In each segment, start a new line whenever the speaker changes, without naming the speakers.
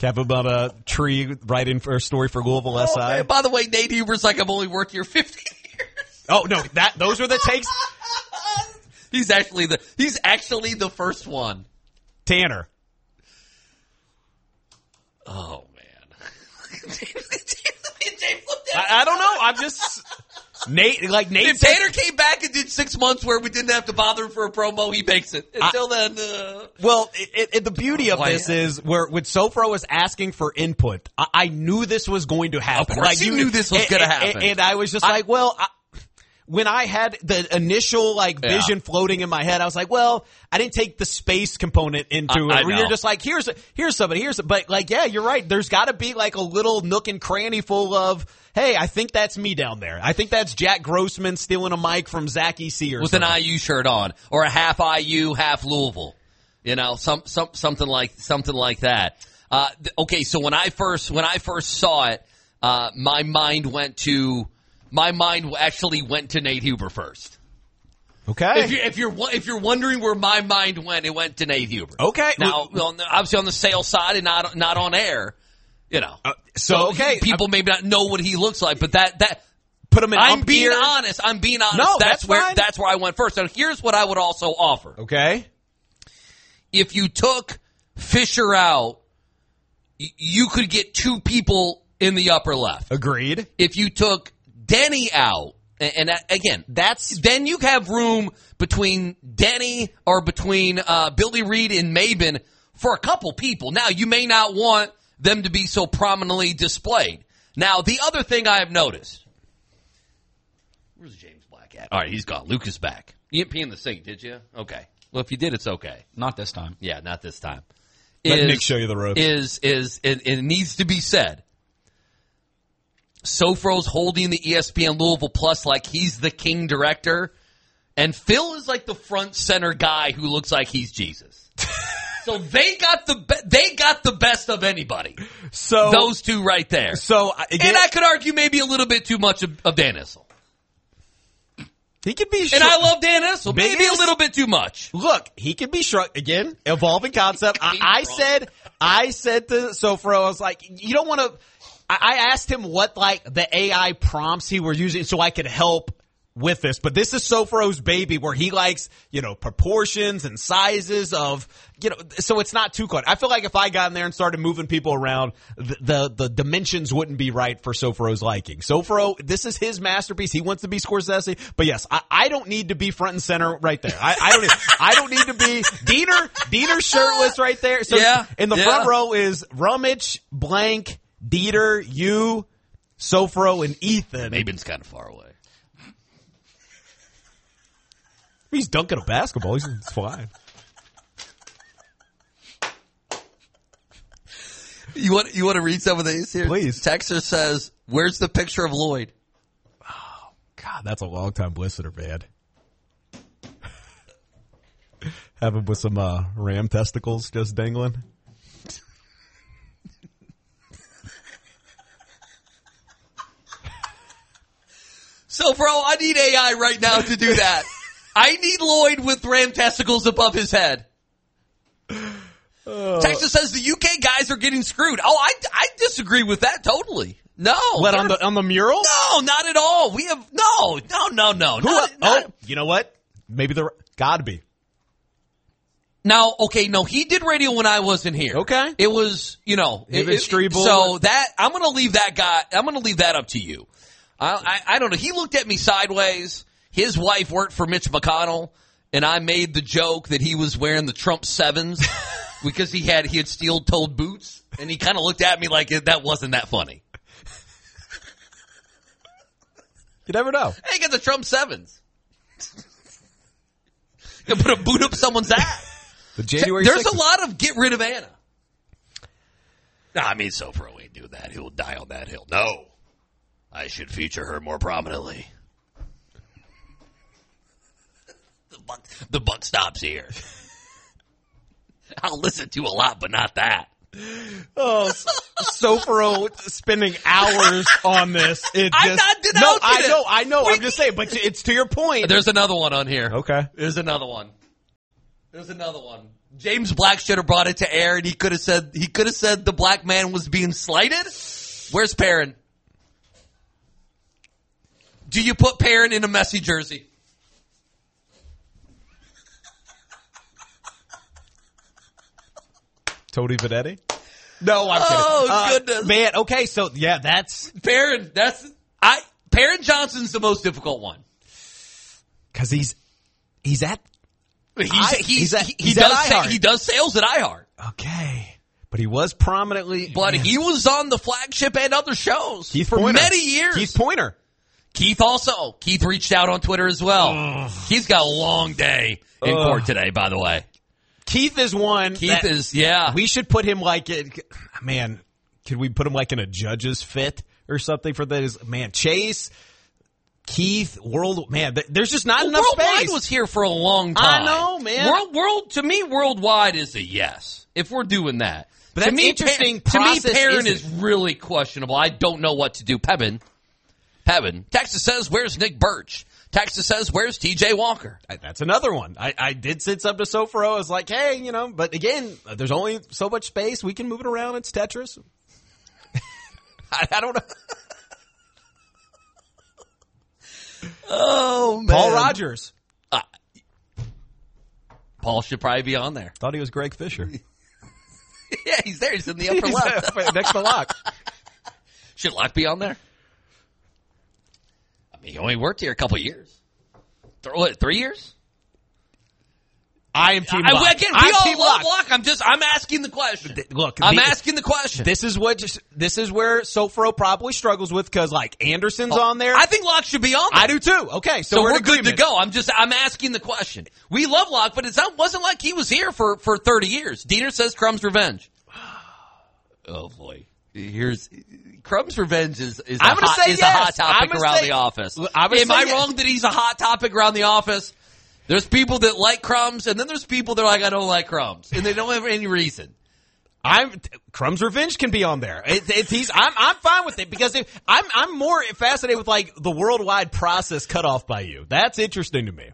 Have about a tree writing for a story for Louisville SI.
Man, by the way, Nate Huber's like, I've only worked here 15 years.
Oh no, those are the takes.
He's actually the first one.
Tanner.
Oh man.
I don't know. I'm just Nate.
If Tanner came back and did 6 months where we didn't have to bother him for a promo, he makes it. Until then,
well, the beauty of this is where when Sofro was asking for input, I knew this was going to happen.
Of course, you knew this was going to happen,
and I was just when I had the initial vision floating in my head, I was like, well, I didn't take the space component into it. Where you're just like, here's somebody, but you're right. There's got to be a little nook and cranny full of, hey, I think that's me down there. I think that's Jack Grossman stealing a mic from Zach E.C.
with something. An IU shirt on, or a half IU, half Louisville. Something like that. Okay, so when I first saw it, my mind actually went to Nate Huber first.
Okay.
If you're wondering where my mind went, it went to Nate Huber.
Okay.
Now, obviously on the sales side and not on air, people may not know what he looks like, but that
put him in.
I'm being honest.
No, that's
where I went first. And here's what I would also offer.
Okay.
If you took Fisher out, you could get 2 people in the upper left.
Agreed.
If you took Denny out, and again, then you have room between Denny or between Billy Reed and Maben for a couple people. Now, you may not want them to be so prominently displayed. Now, the other thing I have noticed. Where's James Black at? All right, he's gone. Luke is back. You didn't pee in the sink, did you? Okay. Well, if you did, it's okay.
Not this time.
Yeah, not this time.
Let Nick show you the ropes.
It needs to be said. Sofro's holding the ESPN Louisville Plus like he's the king director, and Phil is like the front center guy who looks like he's Jesus. So they got the best of anybody.
So
those two right there.
So again,
and I could argue maybe a little bit too much of Dan Issel.
He could be,
and I love Dan Issel. Maybe a little bit too much.
Look, he could be shrunk again. Evolving concept. I said to Sofro, I was like, you don't want to. I asked him what the AI prompts he was using so I could help with this, but this is Sofro's baby where he likes, proportions and sizes of, so it's not too close. I feel like if I got in there and started moving people around, the dimensions wouldn't be right for Sofro's liking. Sofro, this is his masterpiece. He wants to be Scorsese, but yes, I don't need to be front and center right there. I don't need to be Dieter shirtless right there. So in the front row is Rummage, Blank, Dieter, you, Sofro, and Ethan.
Maben's kind of far away.
He's dunking a basketball. He's fine.
You want to read some of these here?
Please.
Texter says, "Where's the picture of Lloyd?"
Oh God, that's a long time listener, man. Have him with some ram testicles just dangling.
So, bro, I need AI right now to do that. I need Lloyd with ram testicles above his head. Texas says the UK guys are getting screwed. Oh, I disagree with that totally. No.
What, on the mural?
No, not at all. We have no.
You know what? Maybe gotta be.
Now, okay, no, he did radio when I wasn't here.
Okay.
It was,
Strebel.
So that I'm going to leave that up to you. I don't know. He looked at me sideways. His wife worked for Mitch McConnell, and I made the joke that he was wearing the Trump 7s because he had steel-toed boots, and he kind of looked at me like that wasn't that funny.
You never know.
Hey, get the Trump 7s. You put a boot up someone's ass.
The January
There's
6th.
a lot of get rid of Anna. No, I mean, Sofro ain't do that. He'll die on that hill. No. I should feature her more prominently. The buck stops here. I'll listen to a lot, but not that.
Oh, Sofro spending hours on this.
I'm not denouncing it.
I know. I'm just saying, but it's to your point.
There's another one on here.
Okay.
There's another one. James Black should have brought it to air, and he could have said the black man was being slighted. Where's Perrin? Do you put Perrin in a Messi jersey?
Tony Vanetti? No, I'm kidding.
Goodness.
Man, okay, so, yeah, that's...
Perrin, Perrin Johnson's the most difficult one.
Because he's at...
He does sales at iHeart.
Okay. But he was prominently...
But he was on the flagship and other shows for
Pointer.
many years.
Keith Pointer.
Keith reached out on Twitter as well. He's got a long day in court today, by the way.
Keith is one. We should put him like, man, could we put him like in a judge's fit or something for this? Man, Chase, Keith, there's just not enough space.
Worldwide was here for a long time.
I know, man.
To me, Worldwide is a yes, if we're doing that.
But that's interesting.
To me, Perrin is really questionable. I don't know what to do. Pebin. Texas says, where's Nick Birch? Texas says, where's TJ Walker?
That's another one. I did send something to Sofro. I was like, hey, but again, there's only so much space. We can move it around. It's Tetris. I don't know.
Oh, man.
Paul Rogers.
Paul should probably be on there.
Thought he was Greg Fisher.
Yeah, he's there. He's in the upper left.
Next to Locke.
Should Locke be on there? He only worked here a couple of years. 3 years?
I am Team Locke.
Again, we all love Locke. I'm asking the question.
Look,
asking the question.
This is where Sofro probably struggles with because like Anderson's on there.
I think Locke should be on there.
I do too. Okay, so
we're good to go. I'm asking the question. We love Locke, but it wasn't like he was here for 30 years. Diener says Crumb's revenge. Oh boy. Here's Crumb's revenge is a hot topic around the office. Am I wrong that he's a hot topic around the office? There's people that like Crumbs, and then there's people that are like, I don't like Crumbs, and they don't have any reason.
Crumb's revenge can be on there. I'm fine with it because I'm more fascinated with like the worldwide process cut off by you. That's interesting to me.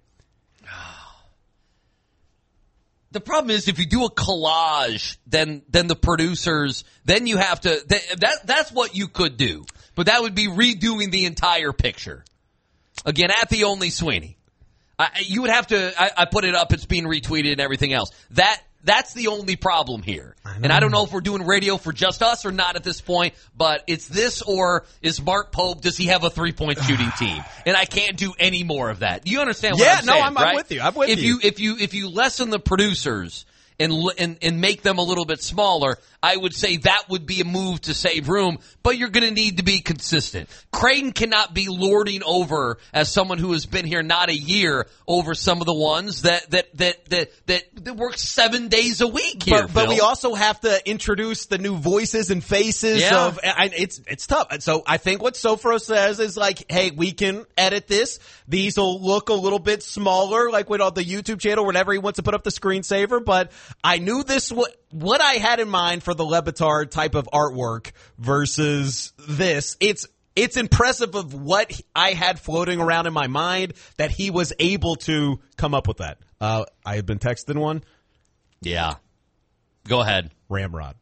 The problem is if you do a collage, then the producers, then you have to, that's what you could do. But that would be redoing the entire picture. Again, at the Only Sweeney. You would have to, I put it up, it's being retweeted and everything else. That's the only problem here. And I don't know if we're doing radio for just us or not at this point, but it's this or is Mark Pope, does he have a 3-point shooting team? And I can't do any more of that. You understand what I'm saying,
I'm with you. I'm with you.
If you lessen the producers and make them a little bit smaller, I would say that would be a move to save room, but you're going to need to be consistent. Creighton cannot be lording over, as someone who has been here not a year, over some of the ones that work 7 days a week here.
But we also have to introduce the new voices and faces of it's tough. So I think what Sofro says is like, hey, we can edit this. These will look a little bit smaller, like with all the YouTube channel, whenever he wants to put up the screensaver. But I knew this what I had in mind for the Le Batard type of artwork versus this. It's impressive of what I had floating around in my mind that he was able to come up with that. I had been texting one.
Yeah. Go ahead.
Ramrod.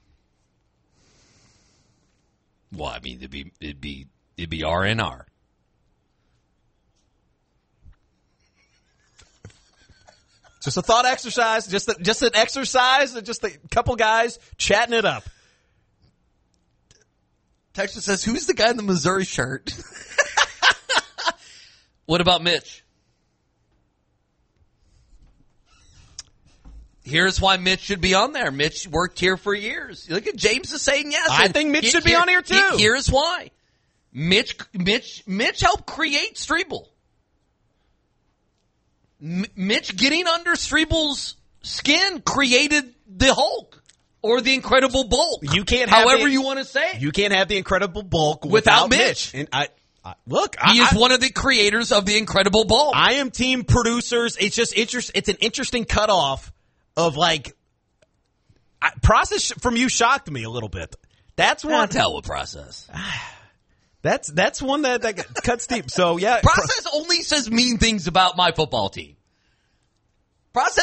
Well, I mean, it'd be RNR.
Just a thought exercise, just an exercise, just a couple guys chatting it up.
Texas says, who's the guy in the Missouri shirt? What about Mitch? Here's why Mitch should be on there. Mitch worked here for years. Look at James is saying yes.
I think Mitch should be on here too.
Here's why. Mitch helped create Strebel. Mitch getting under Strebel's skin created the Hulk or the Incredible Bulk.
You can't
have however you want to say it.
You can't have the Incredible Bulk without Mitch. And
he is one of the creators of the Incredible Bulk.
I am team producers. It's just it's an interesting cutoff of like process from you shocked me a little bit. That's one.
Tell what process.
That's one that cuts deep. So yeah,
process only says mean things about my football team. Process